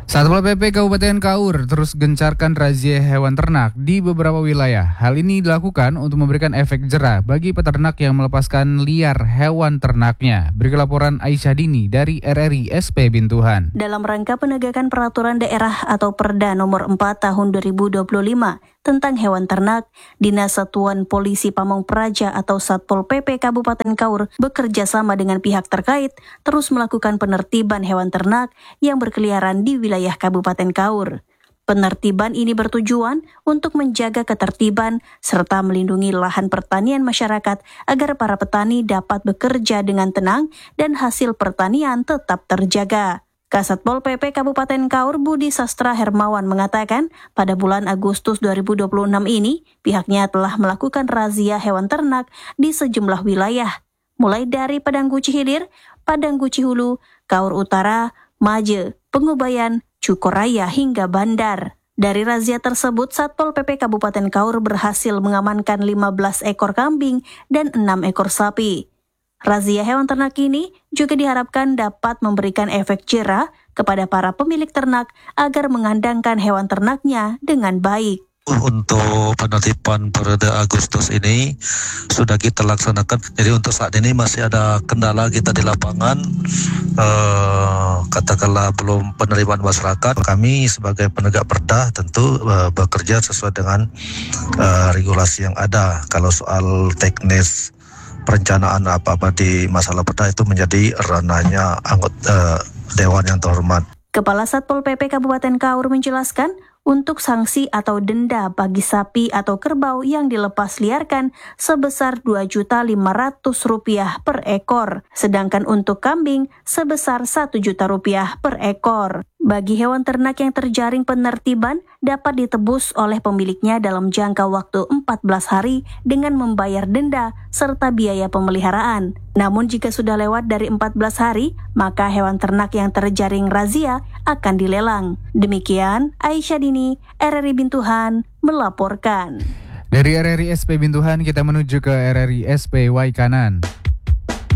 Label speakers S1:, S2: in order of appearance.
S1: Satpol PP Kabupaten Kaur terus gencarkan razia hewan ternak di beberapa wilayah. Hal ini dilakukan untuk memberikan efek jera bagi peternak yang melepaskan liar hewan ternaknya. Berikut laporan Aisyah Dini dari RRI SP Bintuhan.
S2: Dalam rangka penegakan peraturan daerah atau Perda nomor 4 tahun 2025 tentang hewan ternak, Dinas Satuan Polisi Pamong Praja atau Satpol PP Kabupaten Kaur bekerja sama dengan pihak terkait terus melakukan penertiban hewan ternak yang berkeliaran di wilayah Kabupaten Kaur. Penertiban ini bertujuan untuk menjaga ketertiban serta melindungi lahan pertanian masyarakat agar para petani dapat bekerja dengan tenang dan hasil pertanian tetap terjaga. Kasatpol PP Kabupaten Kaur Budi Sastra Hermawan mengatakan pada bulan Agustus 2026 ini pihaknya telah melakukan razia hewan ternak di sejumlah wilayah, mulai dari Padang Guci Hilir, Padang Guci Hulu, Kaur Utara, Maje, Pengubayan, Cukoraya hingga Bandar. Dari razia tersebut, Satpol PP Kabupaten Kaur berhasil mengamankan 15 ekor kambing dan 6 ekor sapi. Razia hewan ternak ini juga diharapkan dapat memberikan efek jera kepada para pemilik ternak agar mengandangkan hewan ternaknya dengan baik.
S3: Untuk penertiban periode Agustus ini sudah kita laksanakan. Jadi untuk saat ini masih ada kendala kita di lapangan, katakanlah belum penerimaan masyarakat. Kami sebagai penegak perda tentu bekerja sesuai dengan regulasi yang ada. Kalau soal teknis perencanaan apa-apa di masalah perda itu menjadi ranahnya anggota Dewan yang terhormat.
S2: Kepala Satpol PP Kabupaten Kaur menjelaskan, untuk sanksi atau denda bagi sapi atau kerbau yang dilepas liarkan sebesar Rp2.500.000 per ekor, sedangkan untuk kambing sebesar Rp1.000.000 per ekor. Bagi hewan ternak yang terjaring penertiban dapat ditebus oleh pemiliknya dalam jangka waktu 14 hari dengan membayar denda serta biaya pemeliharaan. Namun jika sudah lewat dari 14 hari, maka hewan ternak yang terjaring razia akan dilelang. Demikian Aisyah Dini, RRI Bintuhan melaporkan.
S1: Dari RRI SP Bintuhan kita menuju ke RRI SP Waikanan.